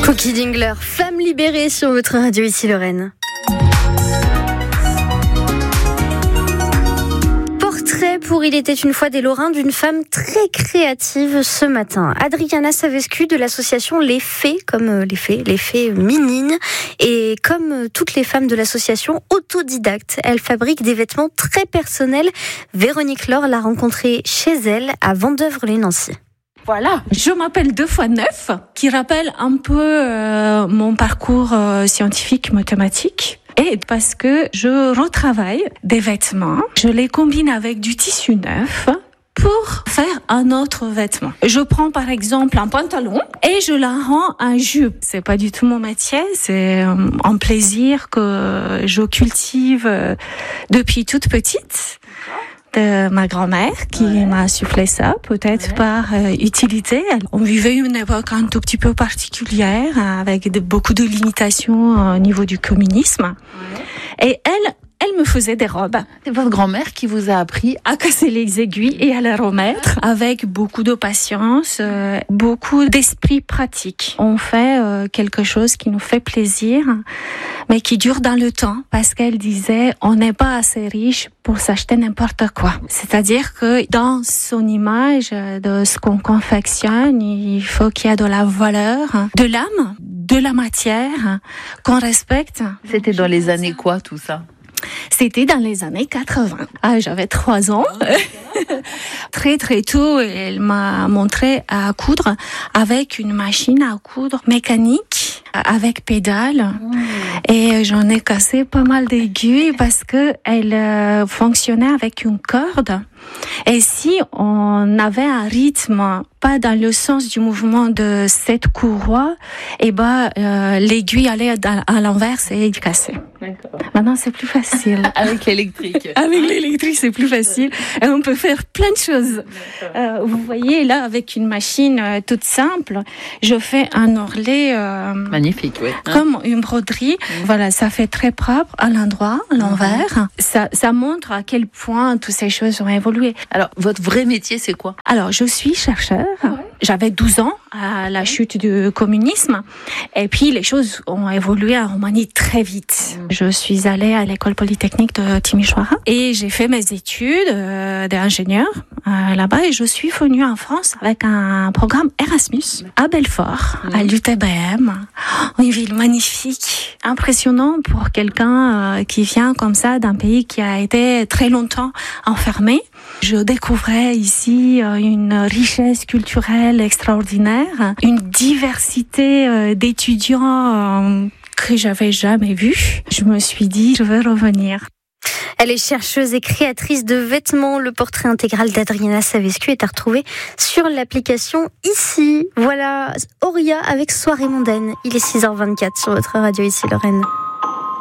Cookie Dingler, femme libérée sur votre radio ici Lorraine. Portrait pour Il était une fois des Lorrains d'une femme très créative ce matin. Adriana Savescu de l'association Les Fées, comme les fées minines. Et comme toutes les femmes de l'association, autodidacte, elle fabrique des vêtements très personnels. Véronique Laure l'a rencontrée chez elle à Vendeuvre-les-Nancy. Voilà, je m'appelle 2x9, qui rappelle un peu mon parcours scientifique mathématique. Et parce que je retravaille des vêtements, je les combine avec du tissu neuf pour faire un autre vêtement. Je prends par exemple un pantalon et je la rends en jupe. C'est pas du tout mon métier, c'est un plaisir que je cultive depuis toute petite. De ma grand-mère qui m'a soufflé ça, peut-être par utilité. On vivait une époque un tout petit peu particulière avec beaucoup de limitations au niveau du communisme. Et elle me faisait des robes. C'est votre grand-mère qui vous a appris à casser les aiguilles et à les remettre avec beaucoup de patience, beaucoup d'esprit pratique. On fait quelque chose qui nous fait plaisir, mais qui dure dans le temps, parce qu'elle disait on n'est pas assez riche pour s'acheter n'importe quoi. C'est-à-dire que dans son image de ce qu'on confectionne, il faut qu'il y ait de la valeur, de l'âme, de la matière, qu'on respecte. C'était dans les années quoi tout ça ? C'était dans les années 80. J'avais 3 ans. Très très tôt, elle m'a montré à coudre avec une machine à coudre mécanique, avec pédale. Et j'en ai cassé pas mal d'aiguilles parce que elle fonctionnait avec une corde. Et si on avait un rythme pas dans le sens du mouvement de cette courroie, l'aiguille allait à l'envers et il cassait. D'accord. Maintenant, c'est plus facile. Avec l'électrique. Avec l'électrique, c'est plus facile. Et on peut faire plein de choses. Vous voyez, là, avec une machine toute simple, je fais un ourlet magnifique, oui. Comme une broderie. Voilà, ça fait très propre à l'endroit, à l'envers. Ça montre à quel point toutes ces choses ont évolué. Alors, votre vrai métier, c'est quoi ? Alors, je suis chercheur. J'avais 12 ans à la chute du communisme. Et puis, les choses ont évolué en Roumanie très vite. Je suis allée à l'école polytechnique de Timișoara et j'ai fait mes études d'ingénieur là-bas. Et je suis venue en France avec un programme Erasmus à Belfort, à l'UTBM. Une ville magnifique, impressionnant pour quelqu'un qui vient comme ça d'un pays qui a été très longtemps enfermé. Je découvrais ici une richesse culturelle extraordinaire, une diversité d'étudiants que j'avais jamais vue. Je me suis dit, je vais revenir. Elle est chercheuse et créatrice de vêtements. Le portrait intégral d'Adriana Savescu est à retrouver sur l'application ici. Voilà, Auria avec Soirée mondaine. Il est 6h24 sur votre radio ici Lorraine.